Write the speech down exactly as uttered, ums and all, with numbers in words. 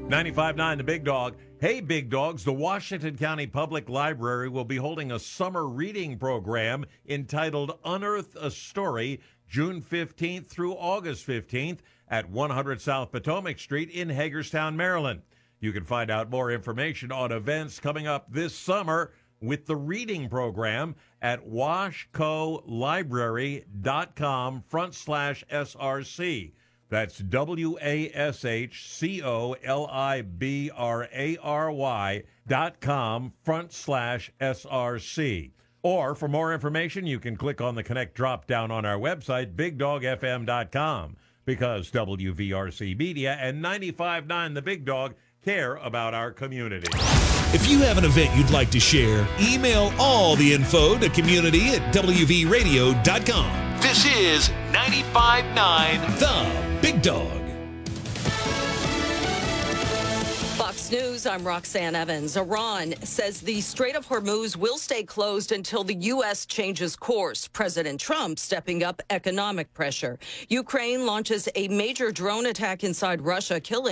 ninety-five point nine The Big Dog. Hey, Big Dogs, the Washington County Public Library will be holding a summer reading program entitled Unearth a Story, June fifteenth through August fifteenth at one hundred South Potomac Street in Hagerstown, Maryland. You can find out more information on events coming up this summer with the reading program at washcolibrary.com front slash SRC. That's W A S H C O L I B R A R Y dot com front slash S R C. Or for more information, you can click on the Connect drop down on our website, big dog f m dot com, because W V R C Media and ninety-five point nine The Big Dog care about our community. If you have an event you'd like to share, email all the info to community at w v radio dot com. This is ninety-five point nine The Big Dog. Fox News, I'm Roxanne Evans. Iran says the Strait of Hormuz will stay closed until the U S changes course. President Trump stepping up economic pressure. Ukraine launches a major drone attack inside Russia, killing